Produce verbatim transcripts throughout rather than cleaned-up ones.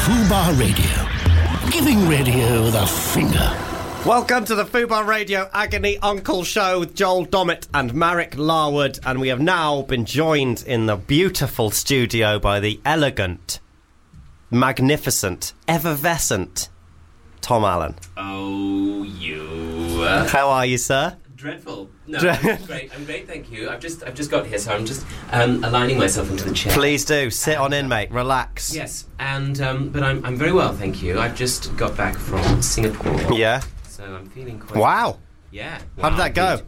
Fubar Radio. Giving radio the finger. Welcome to the Fubar Radio Agony Uncle Show with Joel Dommett and Marek Larwood, and we have now been joined in the beautiful studio by the elegant, magnificent, effervescent Tom Allen. Oh, you. How are you, sir? Dreadful. No, I'm great. I'm great, thank you. I've just, I've just got here, so I'm just um, aligning myself into the chair. Please do sit on in, mate. Relax. Yes, and um, but I'm, I'm very well, thank you. I've just got back from Singapore. Yeah. So I'm feeling quite. Wow. Yeah. How did that go?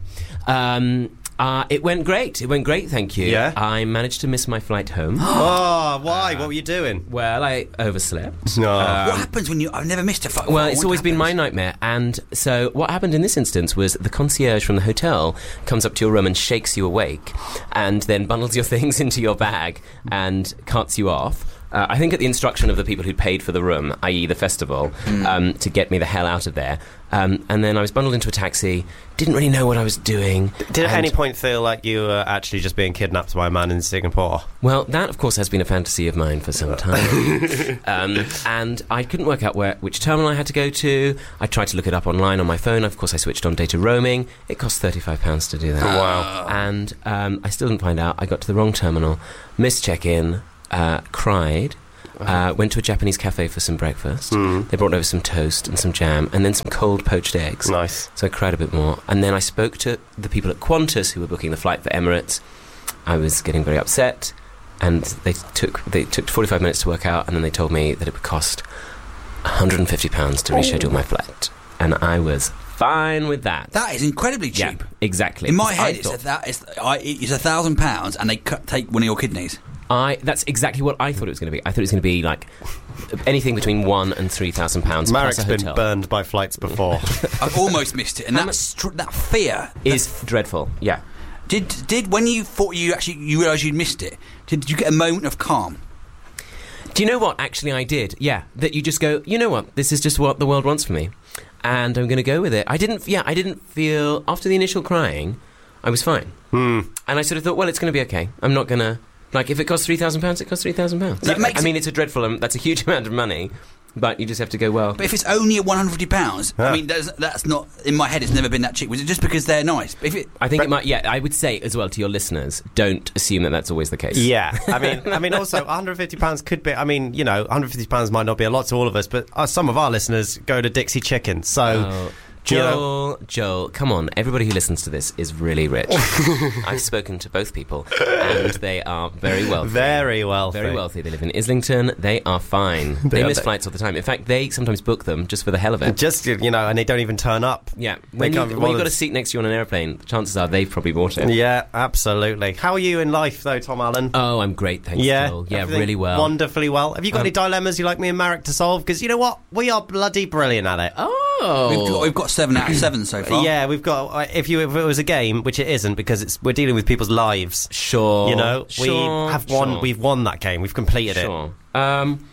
Um, uh, it went great. It went great, thank you. Yeah. I managed to miss my flight home. Oh, why? Uh, what were you doing? Well, I overslept. No. Um, what happens when you... I've never missed a flight. Well, it's what always happens? been my nightmare. And so what happened in this instance was the concierge from the hotel comes up to your room and shakes you awake and then bundles your things into your bag and carts you off. Uh, I think at the instruction of the people who paid for the room, that is the festival, mm. um, to get me the hell out of there. Um, and then I was bundled into a taxi, didn't really know what I was doing. Did at any point feel like you were actually just being kidnapped by a man in Singapore? Well, that, of course, has been a fantasy of mine for some time. um, and I couldn't work out where which terminal I had to go to. I tried to look it up online on my phone. Of course, I switched on data roaming. It cost thirty-five pounds to do that. Wow. And um, I still didn't find out. I got to the wrong terminal, missed check-in, uh, cried. Uh, went to a Japanese cafe for some breakfast. Mm. They brought over some toast and some jam and then some cold poached eggs. Nice. So I cried a bit more. And then I spoke to the people at Qantas who were booking the flight for Emirates. I was getting very upset, and they took they took forty-five minutes to work out, and then they told me that it would cost one hundred fifty pounds to reschedule oh. my flight. And I was fine with that. That is incredibly cheap. Yeah, exactly. In my head, I it's thought, a, that, it's, I, it's a thousand pounds, and they cut, take one of your kidneys. I, that's exactly what I thought it was going to be. I thought it was going to be like anything between one and three thousand pounds. Marek's been burned by flights before. I've almost missed it, and that str- that fear is dreadful. Yeah. Did did when you thought you actually you realised you'd missed it? Did you get a moment of calm? Do you know what? Actually, I did. Yeah, that you just go. You know what? This is just what the world wants from me, and I'm going to go with it. I didn't. Yeah, I didn't feel after the initial crying. I was fine, hmm. and I sort of thought, well, it's going to be okay. I'm not going to. Like, if it costs three thousand pounds, it costs three thousand pounds. I mean, it's a dreadful... Um, that's a huge amount of money, but you just have to go, well... But if it's only at one hundred fifty pounds, yeah. I mean, that's, that's not... In my head, it's never been that cheap. Was it just because they're nice? If it, I think but, it might... Yeah, I would say, as well, to your listeners, don't assume that that's always the case. Yeah. I mean, I mean, also, one hundred fifty pounds could be... I mean, you know, one hundred fifty pounds might not be a lot to all of us, but uh, some of our listeners go to Dixie Chicken, so... Oh. Joel, Joel, come on. Everybody who listens to this is really rich. I've spoken to both people, and they are very wealthy. Very wealthy. Very wealthy. They live in Islington. They are fine. They, they miss they. flights all the time. In fact, they sometimes book them just for the hell of it. Just, you know, and they don't even turn up. Yeah. When, you, when you've got a seat next to you on an airplane, chances are they've probably bought it. Yeah, absolutely. How are you in life, though, Tom Allen? Oh, I'm great, thanks, yeah, Joel. Yeah, really well. Wonderfully well. Have you got um, any dilemmas you like me and Marek to solve? Because you know what? We are bloody brilliant at it. Oh. We've got, we've got seven out of seven so far. Yeah, we've got. If you if it was a game, which it isn't, because it's we're dealing with people's lives. Sure, you know, sure, we have won. Sure. We've won that game. We've completed sure. it. Um,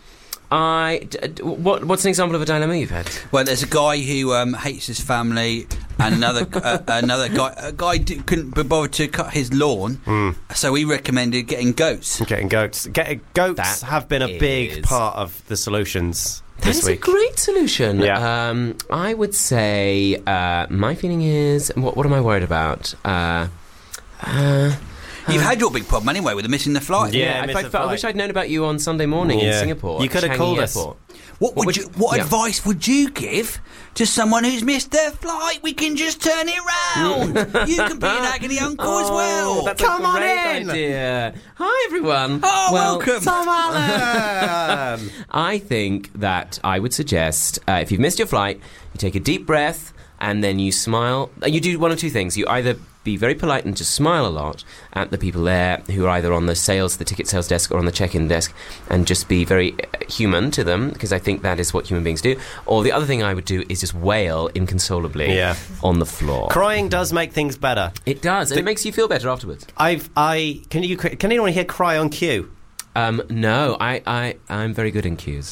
I. D- d- what what's an example of a dilemma you've had? Well, there's a guy who um, hates his family, and another uh, another guy. A guy d- couldn't be bothered to cut his lawn, mm. so he recommended getting goats. Getting goats. Getting goats that have been a is... big part of the solutions. That is week. a great solution. Yeah. Um, I would say uh, my feeling is, what, what am I worried about? Uh, uh, You've had your big problem anyway with the missing the flight. Yeah, yeah I, felt, I wish I'd known about you on Sunday morning yeah. in Singapore. You could have called us. What, what would, would you? What yeah. advice would you give to someone who's missed their flight? We can just turn it round. You can be an agony uncle oh, as well. That's Come a great on in. idea. Hi everyone. Oh, well, welcome, Tom Allen. I think that I would suggest uh, if you've missed your flight, you take a deep breath and then you smile. You do one of two things. You either be very polite and just smile a lot at the people there who are either on the sales, the ticket sales desk or on the check-in desk, and just be very human to them, because I think that is what human beings do. Or the other thing I would do is just wail inconsolably yeah. on the floor. Crying does make things better. It does, and the, it makes you feel better afterwards. I've, I can you can anyone here cry on cue? Um, no, I, I, I'm very good in cues.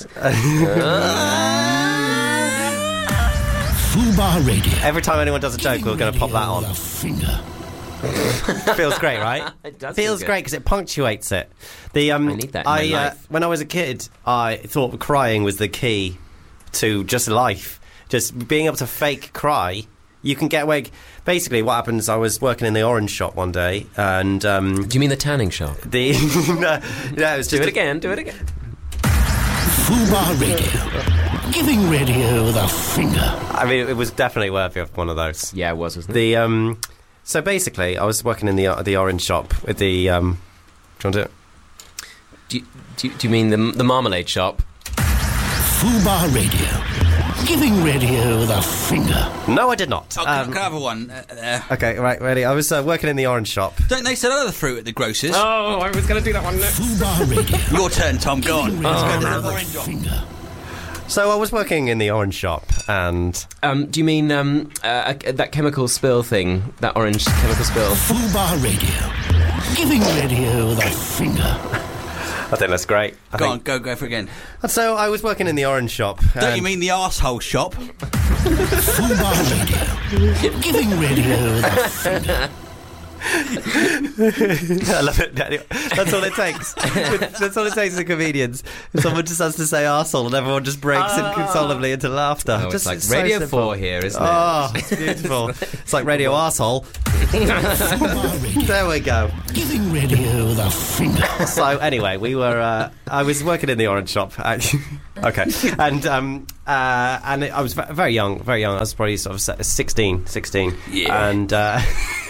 Fubar Radio. Every time anyone does a joke, we're going to pop that on. Finger. Feels great, right? It does Feels feel good. great because it punctuates it. The um, I need that in I, my uh, life. when I was a kid, I thought crying was the key to just life. Just being able to fake cry. You can get away. Basically, what happens? I was working in the orange shop one day, and um, Do you mean the tanning shop? the no, no, it was Do just it a- again. Do it again. Fubar Radio. Giving radio the finger. I mean, it was definitely worthy of one of those. Yeah, it was, wasn't it? The um, so basically, I was working in the uh, the orange shop with the um. Do you want to do it? Do you, do you, do you mean the the marmalade shop? Fubar Radio. Giving radio the finger. No, I did not. Oh, can, Um, can I have a one uh, there? okay, right, ready. I was uh, working in the orange shop. Don't they sell other fruit at the grocers? Oh, I was going to do that one next. Fubar Radio. Your turn, Tom. Go on. Giving Let's go to radio the the orange one. finger. So I was working in the orange shop, and Um, do you mean um, uh, that chemical spill thing? That orange chemical spill? Fubar Radio. Giving radio the finger. I think that's great. I Go think- on, go go for it again. And so I was working in the orange shop. Don't and- you mean the arsehole shop? Fubar Radio. Giving radio the finger. I love it. Anyway, that's all it takes. That's all it takes in comedians. If someone just has to say arsehole and everyone just breaks inconsolably into laughter. Oh, just, it's like so Radio simple. four here, isn't it? Oh, it's beautiful. It's like Radio Arsehole. Fubar Radio. There we go. Giving radio the finger. So anyway, we were. Uh, I was working in the orange shop. actually. Okay, and um, uh, and I was ve- very young, very young. I was probably sort of se- sixteen, sixteen. Yeah. And uh,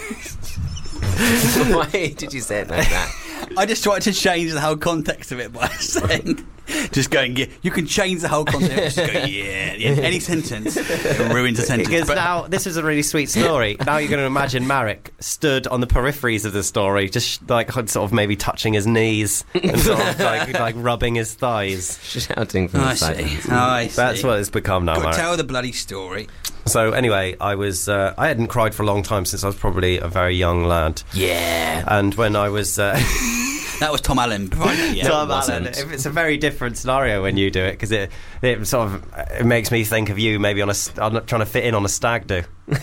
Why did you say it like that? I just tried to change the whole context of it by saying, just going, yeah, you can change the whole context. Just go, yeah, yeah. Any sentence it ruins a sentence. because But- now this is a really sweet story. Now you're going to imagine Marek stood on the peripheries of the story, just like sort of maybe touching his knees and sort of like, like rubbing his thighs. Shouting from I the side. see. I see. That's what it's become now, Got to Marek. tell the bloody story. So anyway, I was uh, I hadn't cried for a long time since I was probably a very young lad. Yeah. And when I was uh, That was Tom Allen. Right, yeah. Tom it wasn't. Allen, if it's a very different scenario when you do it because it it sort of it makes me think of you maybe on a st- on, trying to fit in on a stag do.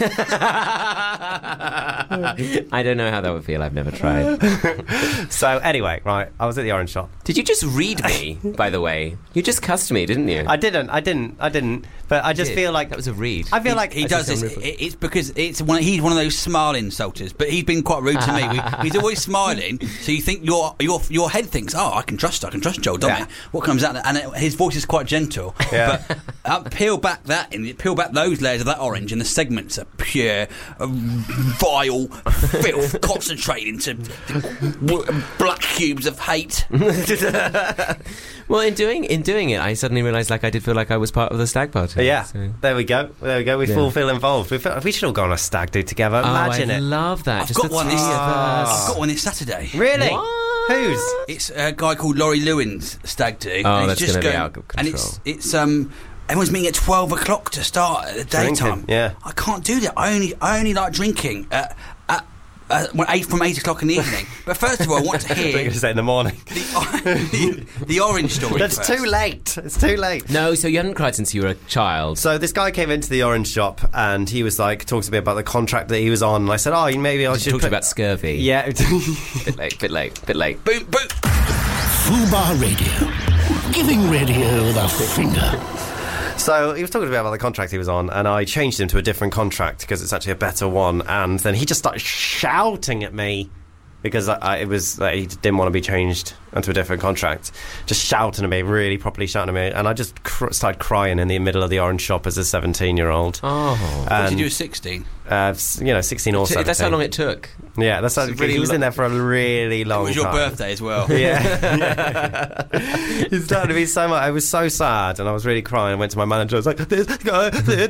I don't know how that would feel. I've never tried. So anyway, right, I was at the orange shop. Did you just read me, by the way? You just cussed me, didn't you? I didn't, I didn't, I didn't. But I just did. feel like That was a read. I feel He, like he I does just this. don't It, it's because it's one. He's one of those smile insulters, but he's been quite rude to me. We, he's always smiling, so you think your your your head thinks, "Oh, I can trust, I can trust Joel Dommett." Yeah. What comes out, and it, his voice is quite gentle. Yeah. But uh, peel back that, and peel back those layers of that orange, and the segments are pure, uh, vile filth, concentrated into w- black cubes of hate. Well, in doing in doing it, I suddenly realised like I did feel like I was part of the stag party. yeah. So- There we go. There we go. We Yeah. all feel involved. We, feel, we should all go on a stag do together. Imagine oh, I it. love that. I've Just got the one three this. of us. I've got one this Saturday. Really? What? Whose? It's a guy called Laurie Lewin's stag do. Oh, and that's it's just gonna be going- out of And control. it's it's um everyone's meeting at twelve o'clock to start at the Drinking, daytime. yeah. I can't do that. I only I only like drinking at, at, at well, eight from eight o'clock in the evening. But first of all, I want to I think hear you say in the morning. the, the, the orange story. That's first. too late. It's too late. No, so you hadn't cried since you were a child. So this guy came into the orange shop and he was like talking to me about the contract that he was on. And I said, "Oh, maybe I Did should." you talk put- about scurvy. Yeah. Bit late, bit late, bit late. Boom boom. Fubar Radio. Giving radio the finger. So he was talking to me about the contract he was on, and I changed him to a different contract because it's actually a better one. And then he just started shouting at me because I, I, it was like he didn't want to be changed onto a different contract. Just shouting at me, really properly shouting at me, and I just cr- started crying in the middle of the orange shop as a seventeen-year-old. Oh. What did you do at sixteen? Uh, s- you know, sixteen or seventeen. That's how long it took. Yeah, that's how, It's really he was lo- in there for a really long It was your time. birthday as well. Yeah. It started to be so much. I was so sad and I was really crying. I went to my manager. I was like, this guy.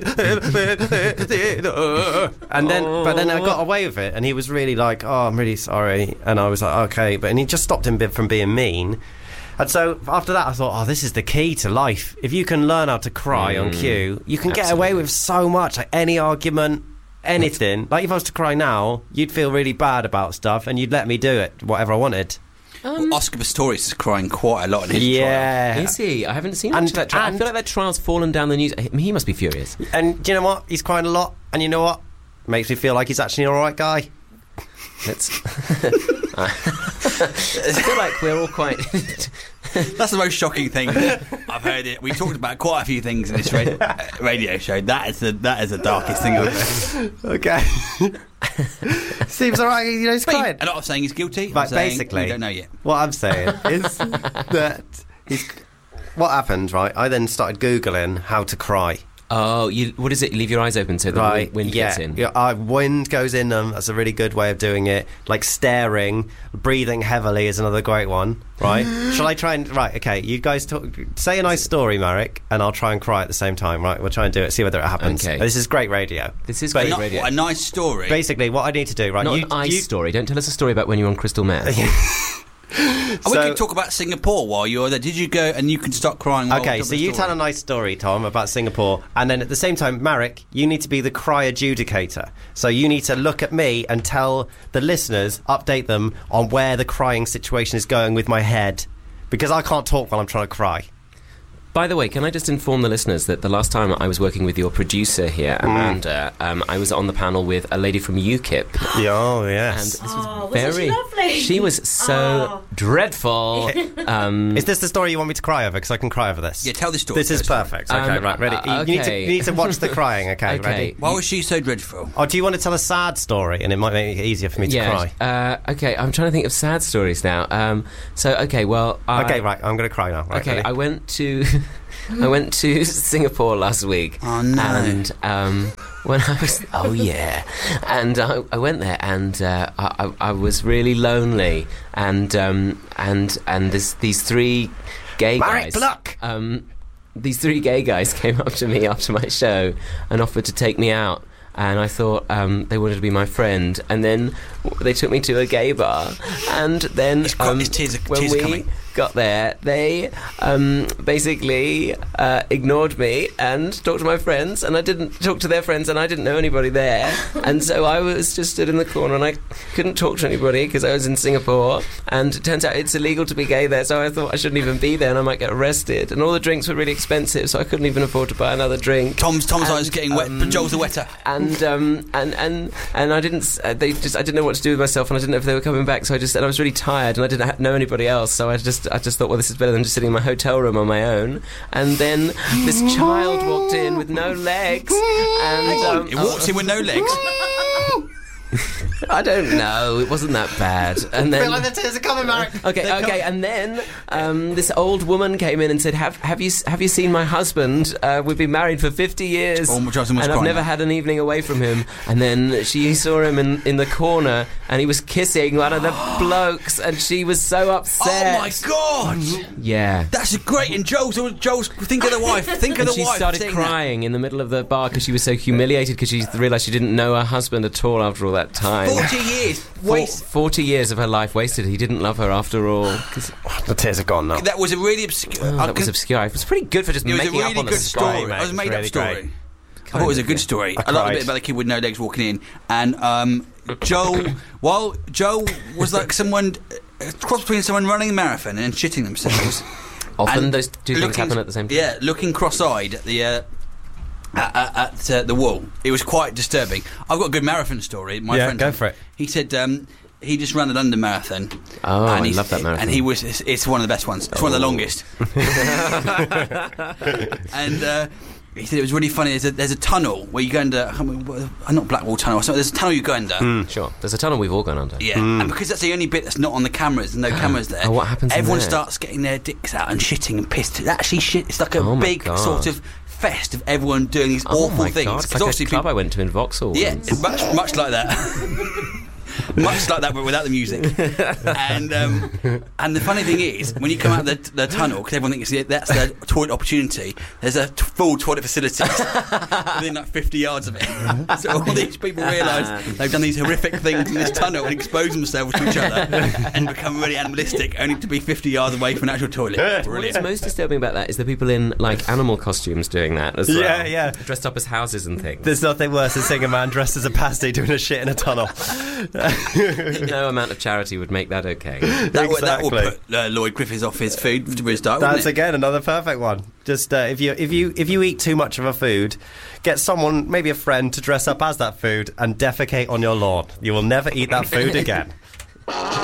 And then, but then I got away with it. And he was really like, oh, I'm really sorry. And I was like, okay. But and he just stopped him from being mean. And so after that, I thought, oh, this is the key to life. If you can learn how to cry on cue, you can get away absolutely. with so much. Like any argument, anything. Like if I was to cry now, you'd feel really bad about stuff and you'd let me do it, whatever I wanted. Well, Oscar Pistorius is crying quite a lot in his Yeah. Is he? I haven't seen And- much of that trial. I and- feel like that trial's fallen down the news. I mean, he must be furious. And do you know what? He's crying a lot. And you know what? Makes me feel like he's actually an alright guy. Let's. I feel like we're all quite. That's the most shocking thing I've heard. It. We talked about quite a few things in this ra- radio show. That is the that is the darkest thing I've heard. Okay. Seems alright. You know, he's crying. A lot of saying he's guilty. Right, I'm saying basically, we don't know yet. What I'm saying is that he's. What happened? Right, I then started googling how to cry. Oh, you, what is it? You leave your eyes open so the Right, wind yeah, gets in. yeah. Uh, wind goes in them. That's a really good way of doing it. Like staring, breathing heavily is another great one. Right? Shall I try and right? Okay, you guys talk, say a nice story, Marek, and I'll try and cry at the same time. Right? We'll try and do it. See whether it happens. Okay. This is great radio. This is But great not- radio. What, a nice story. Basically, what I need to do, right? Not you, an ice you, story. Don't tell us a story about when you were on crystal meth. And we So- can talk about Singapore while you're there. Did you go and you can start crying? While Okay, we so tell you the tell a story? nice story, Tom, about Singapore, and then at the same time, Marek, you need to be the cry adjudicator. So you need to look at me and tell the listeners, update them on where the crying situation is going with my head, because I can't talk while I'm trying to cry. By the way, can I just inform the listeners that the last time I was working with your producer here, Amanda, Mm. um, I was on the panel with a lady from UKIP. Yeah, oh, And yes. this was Oh, wasn't very she lovely? She was so Oh. dreadful. um, Is this the story you want me to cry over? Because I can cry over this. Yeah, tell the story. This is Tell the story. perfect. Okay, Um, right, ready? uh, You, need to, okay. you need to watch the crying, okay, Okay. ready? Why was she so dreadful? Oh, do you want to tell a sad story, and it might make it easier for me to yeah. cry? Uh, okay, I'm trying to think of sad stories now. Um, so, okay, well... I, Okay, right, I'm going to cry now. Right, Okay, ready? I went to I went to Singapore last week. Oh, no. And um, when I was oh yeah, and I, I went there and uh, I, I I was really lonely and um, and and this, these three gay Marek guys. Bluck! Um, these three gay guys came up to me after my show and offered to take me out. And I thought um, they wanted to be my friend, and then w- they took me to a gay bar, and then It's quite- um, his tears are- when tears are we coming. got there, they um, basically uh, ignored me and talked to my friends, and I didn't talk to their friends, and I didn't know anybody there, and so I was just stood in the corner, and I couldn't talk to anybody because I was in Singapore, and it turns out it's illegal to be gay there, so I thought I shouldn't even be there, and I might get arrested, and all the drinks were really expensive, so I couldn't even afford to buy another drink. Tom's Tom's And, eyes getting wet, um, but Joel's the wetter. And um, and and and I didn't. s- Uh, they just. I didn't know what to do with myself, and I didn't know if they were coming back. So I just. And I was really tired, and I didn't ha- know anybody else. So I just. I just thought, well, this is better than just sitting in my hotel room on my own. And then this child walked in with no legs, and um, He walks in with no legs. I don't know. It wasn't that bad. And I feel then. like the tears are coming, Marek. Okay, They're okay, and then um, this old woman came in and said, "Have have you have you seen my husband? Uh, we've been married for fifty years, Oh, my husband was and I've crying. never had an evening away from him." And then she saw him in, in the corner, and he was kissing one of the blokes, and she was so upset. Oh my god! Yeah. That's great. And Joel's Joel's think of the wife. Think of And the she wife. started saying that. crying in the middle of the bar because she was so humiliated because she realised she didn't know her husband at all after all that time. Forty years. Four- Waste. forty years of her life wasted. He didn't love her after all. 'Cause- The tears are gone now. That was a really obscure. oh, I that was could- obscure. It was pretty good for just It was a making really up on good the story. spot. mate. It was a It's made really up story. great. I thought it was a good story. I I, like the cried. bit about the kid with no legs walking in, and um, Joel. While Joel was like someone a cross between someone running a marathon and shitting themselves. Often And those two things looking- happen at the same time. Yeah, looking cross-eyed at the. Uh, at, at, at uh, the wall, it was quite disturbing. I've got a good marathon story. My Yeah, friend, go for it. He said um, he just ran the London Marathon. Oh, I he- love that marathon. And he was it's, it's one of the best ones. It's one of the Oh. longest. and uh, he said it was really funny. There's a, there's a tunnel where you go under. I can't remember, uh, not Blackwall Tunnel. So there's a tunnel you go under. Sure. There's a tunnel we've all gone under. Yeah, and because that's the only bit that's not on the cameras, and no cameras there. Oh, what happens in Everyone there? starts getting their dicks out and shitting and pissed. It's actually shit. It's like a Oh my big God. sort of fest of everyone doing these Oh awful my things. God, it's 'Cause like obviously a club people- I went to in Vauxhall. yeah, once. it's much much like that. Much like that, but without the music. And um, and the funny thing is, when you come out of the, the tunnel, because everyone thinks that's their toilet opportunity, there's a t- full toilet facility within like fifty yards of it. So all these people realise they've done these horrific things in this tunnel and exposed themselves to each other and become really animalistic, only to be fifty yards away from an actual toilet. What's Brilliant. most disturbing about that is the people in like animal costumes doing that as well. Yeah, yeah. Dressed up as houses and things. There's nothing worse than seeing a man dressed as a pasty doing a shit in a tunnel. No amount of charity would make that okay. That, would, that Exactly. would put uh, Lloyd Griffiths off his food to his start, That's wouldn't it? again another perfect one. Just uh, if you if you if you eat too much of a food, get someone, maybe a friend, to dress up as that food and defecate on your lawn. You will never eat that food again.